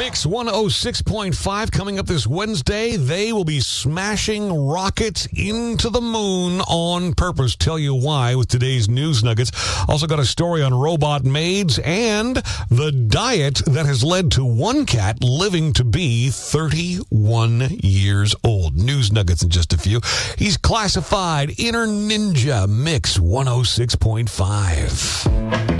Mix 106.5 coming up this Wednesday. They will be smashing rockets into the moon on purpose. Tell you why with today's news nuggets. Also got a story on robot maids and the diet that has led to one cat living to be 31 years old. News nuggets in just a few. He's classified Inner Ninja. Mix 106.5.